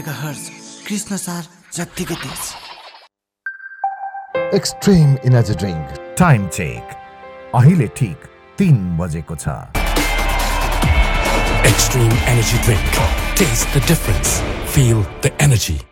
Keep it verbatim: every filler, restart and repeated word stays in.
Megahertz Krishna सार जत्तिकै तेज। Extreme energy drink time check अहिले ठीक तीन बजेको छ। Extreme energy drink. Taste the difference. Feel the energy.